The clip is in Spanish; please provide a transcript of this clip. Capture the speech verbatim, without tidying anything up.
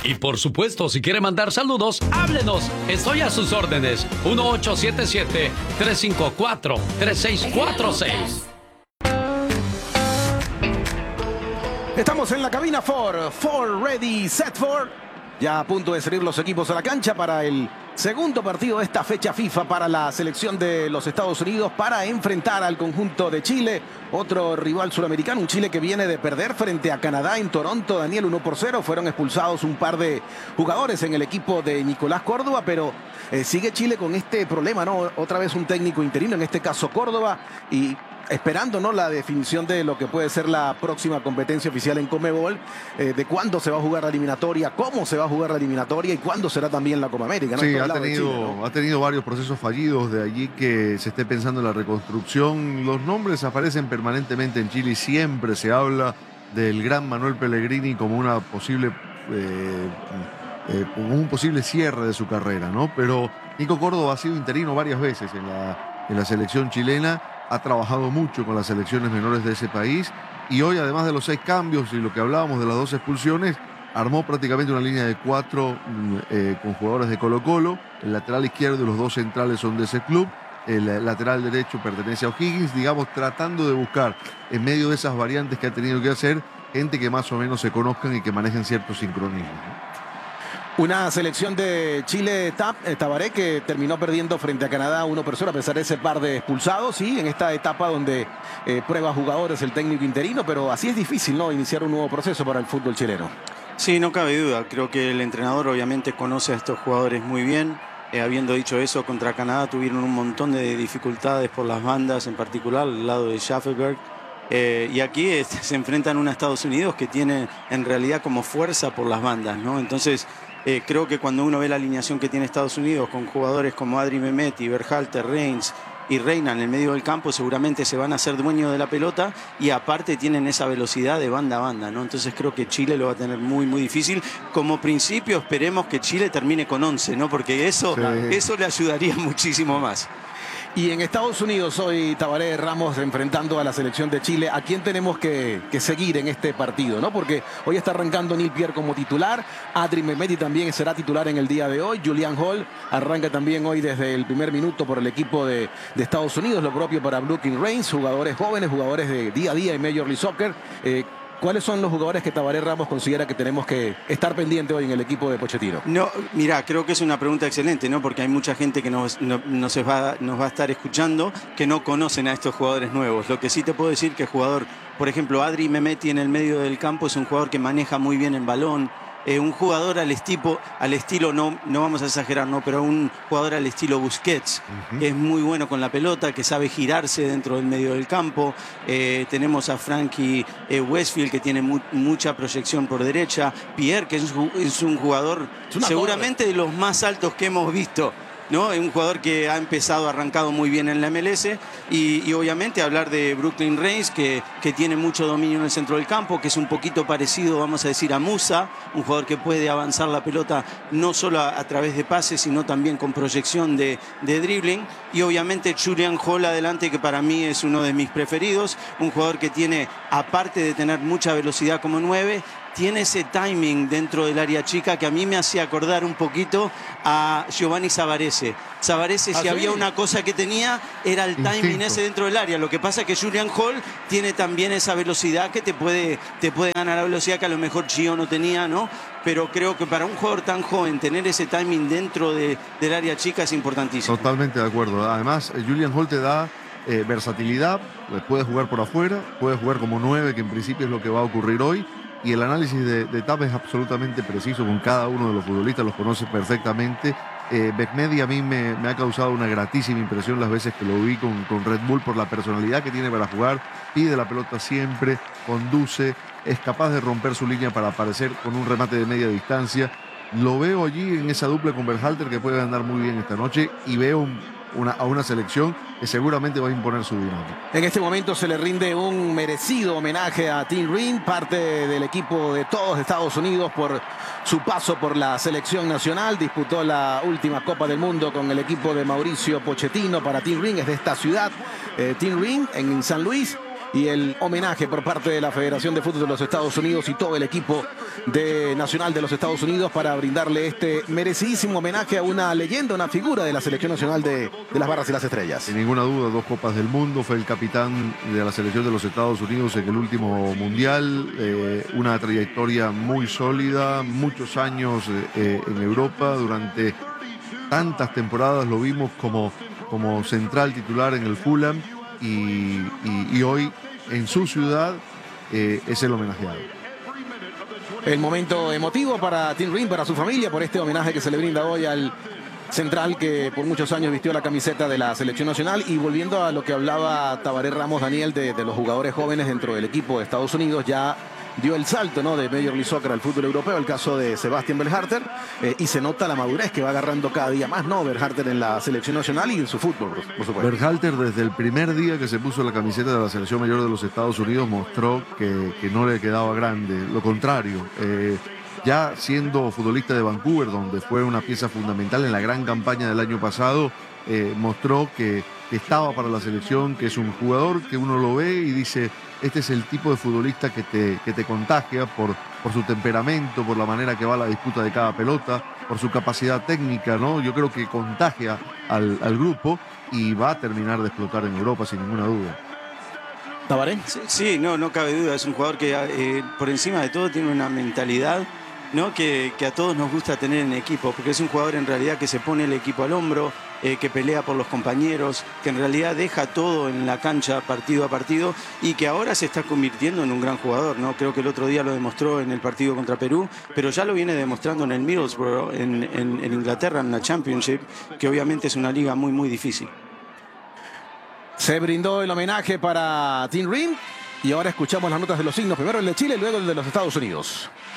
Y por supuesto, si quiere mandar saludos, háblenos. Estoy a sus órdenes. uno ocho siete siete, tres cinco cuatro, tres seis cuatro seis. Estamos en la cabina Ford. Ford ready, set Ford. Ya a punto de salir los equipos a la cancha para el segundo partido de esta fecha FIFA para la selección de los Estados Unidos para enfrentar al conjunto de Chile, otro rival suramericano, un Chile que viene de perder frente a Canadá en Toronto, Daniel, uno por cero. Fueron expulsados un par de jugadores en el equipo de Nicolás Córdoba, pero eh, sigue Chile con este problema, ¿no? Otra vez un técnico interino, en este caso Córdoba, y esperando, ¿no?, la definición de lo que puede ser la próxima competencia oficial en Conmebol, eh, de cuándo se va a jugar la eliminatoria, cómo se va a jugar la eliminatoria y cuándo será también la Copa América, ¿no? Sí, ha tenido, Chile, ¿no? ha tenido varios procesos fallidos, de allí que se esté pensando en la reconstrucción. Los nombres aparecen permanentemente en Chile y siempre se habla del gran Manuel Pellegrini como una posible eh, eh, como un posible cierre de su carrera, ¿no? Pero Nico Córdoba ha sido interino varias veces en la, en la selección chilena. Ha trabajado mucho con las selecciones menores de ese país y hoy, además de los seis cambios y lo que hablábamos de las dos expulsiones, armó prácticamente una línea de cuatro eh, con jugadores de Colo-Colo. El lateral izquierdo y los dos centrales son de ese club. El lateral derecho pertenece a O'Higgins, digamos, tratando de buscar en medio de esas variantes que ha tenido que hacer gente que más o menos se conozcan y que manejen ciertos sincronismos, ¿no? Una selección de Chile, Tabaré, que terminó perdiendo frente a Canadá uno por cero a pesar de ese par de expulsados, sí, en esta etapa donde eh, prueba jugadores el técnico interino, pero así es difícil, ¿no?, iniciar un nuevo proceso para el fútbol chileno. Sí, no cabe duda. Creo que el entrenador obviamente conoce a estos jugadores muy bien. Eh, habiendo dicho eso, contra Canadá tuvieron un montón de dificultades por las bandas, en particular al lado de Schaffelberg. Eh, y aquí es, se enfrentan a un Estados Unidos que tiene en realidad como fuerza por las bandas, ¿no? Entonces, Eh, creo que cuando uno ve la alineación que tiene Estados Unidos con jugadores como Adri Mehmeti, Berhalter, Reigns y Reina en el medio del campo, seguramente se van a hacer dueños de la pelota y aparte tienen esa velocidad de banda a banda, ¿no? Entonces creo que Chile lo va a tener muy, muy difícil. Como principio esperemos que Chile termine con once, ¿no? Porque eso, sí. eso le ayudaría muchísimo más. Y en Estados Unidos hoy, Tabaré, Ramos enfrentando a la selección de Chile. ¿A quién tenemos que, que seguir en este partido, no? Porque hoy está arrancando Neil Pierre como titular. Adri Mehmeti también será titular en el día de hoy. Julian Hall arranca también hoy desde el primer minuto por el equipo de, de Estados Unidos. Lo propio para Brooklyn Reigns, jugadores jóvenes, jugadores de día a día en Major League Soccer. Eh, ¿Cuáles son los jugadores que Tabaré Ramos considera que tenemos que estar pendiente hoy en el equipo de Pochettino? No, mira, creo que es una pregunta excelente, ¿no? Porque hay mucha gente que nos, no, nos, va, nos va a estar escuchando que no conocen a estos jugadores nuevos. Lo que sí te puedo decir que el jugador, por ejemplo, Adri Mehmeti en el medio del campo es un jugador que maneja muy bien el balón. Eh, un jugador al, estipo, al estilo, no, no vamos a exagerar, ¿no? Pero un jugador al estilo Busquets, uh-huh. que es muy bueno con la pelota, que sabe girarse dentro del medio del campo. Eh, tenemos a Frankie eh, Westfield, que tiene mu mucha proyección por derecha. Pierre, que es, es un jugador es seguramente torre. de los más altos que hemos visto, ¿no? Es un jugador que ha empezado, arrancado muy bien en la M L S y, y obviamente hablar de Brooklyn Reigns, que, que tiene mucho dominio en el centro del campo, que es un poquito parecido, vamos a decir, a Musa, un jugador que puede avanzar la pelota no solo a, a través de pases, sino también con proyección de, de dribbling. Y obviamente Julian Hall adelante, que para mí es uno de mis preferidos, un jugador que tiene, aparte de tener mucha velocidad como nueve, tiene ese timing dentro del área chica que a mí me hacía acordar un poquito a Giovanni Savarese. Savarese, ¿Ah, si sí? había una cosa que tenía, era el timing Instinto. ese dentro del área. Lo que pasa es que Julian Hall tiene también esa velocidad que te puede, te puede ganar la velocidad que a lo mejor Gio no tenía, ¿no? Pero creo que para un jugador tan joven, tener ese timing dentro de, del área chica es importantísimo. Totalmente de acuerdo. Además, Julian Hall te da eh, versatilidad, puede jugar por afuera, puede jugar como nueve, que en principio es lo que va a ocurrir hoy. Y el análisis de, de Tap es absolutamente preciso con cada uno de los futbolistas, los conoce perfectamente. Eh, Mehmeti a mí me, me ha causado una gratísima impresión las veces que lo vi con, con Red Bull por la personalidad que tiene para jugar, pide la pelota siempre, conduce, es capaz de romper su línea para aparecer con un remate de media distancia. Lo veo allí en esa dupla con Berhalter que puede andar muy bien esta noche y veo un, una, a una selección que seguramente va a imponer su dinámica. En este momento se le rinde un merecido homenaje a Tim Ream, parte del equipo de todos Estados Unidos por su paso por la selección nacional. Disputó la última Copa del Mundo con el equipo de Mauricio Pochettino. Para Tim Ream, es de esta ciudad, eh, Tim Ream en San Luis. y el homenaje por parte de la Federación de Fútbol de los Estados Unidos y todo el equipo de nacional de los Estados Unidos para brindarle este merecidísimo homenaje a una leyenda, una figura de la Selección Nacional de, de las Barras y las Estrellas. Sin ninguna duda, dos Copas del Mundo, fue el capitán de la Selección de los Estados Unidos en el último Mundial, eh, una trayectoria muy sólida, muchos años eh, en Europa, durante tantas temporadas lo vimos como, como central titular en el Fulham y, y, y hoy en su ciudad eh, es el homenajeado. El momento emotivo para Tim Ring, para su familia, por este homenaje que se le brinda hoy al central que por muchos años vistió la camiseta de la Selección Nacional. Y volviendo a lo que hablaba Tabaré Ramos, Daniel, de, de los jugadores jóvenes dentro del equipo de Estados Unidos, ya dio el salto, ¿no?, de Major League Soccer al fútbol europeo, el caso de Sebastian Berhalter, eh, y se nota la madurez que va agarrando cada día más, ¿no?, Berhalter en la Selección Nacional y en su fútbol, por, por supuesto. Berhalter, desde el primer día que se puso la camiseta de la Selección Mayor de los Estados Unidos, mostró que, que no le quedaba grande, lo contrario. Eh, ya siendo futbolista de Vancouver, donde fue una pieza fundamental en la gran campaña del año pasado, eh, mostró que, que estaba para la selección, que es un jugador que uno lo ve y dice, este es el tipo de futbolista que te, que te contagia por, por su temperamento, por la manera que va la disputa de cada pelota, por su capacidad técnica, ¿no? Yo creo que contagia al, al grupo y va a terminar de explotar en Europa sin ninguna duda. ¿Tabaré? Sí, sí, no, no cabe duda. Es un jugador que eh, por encima de todo tiene una mentalidad, ¿no?, que, que a todos nos gusta tener en equipo, porque es un jugador en realidad que se pone el equipo al hombro, eh, que pelea por los compañeros, que en realidad deja todo en la cancha partido a partido y que ahora se está convirtiendo en un gran jugador, ¿no? Creo que el otro día lo demostró en el partido contra Perú, pero ya lo viene demostrando en el Middlesbrough, en, en, en Inglaterra, en la Championship, que obviamente es una liga muy, muy difícil. Se brindó el homenaje para Tim Ring y ahora escuchamos las notas de los signos, primero el de Chile y luego el de los Estados Unidos.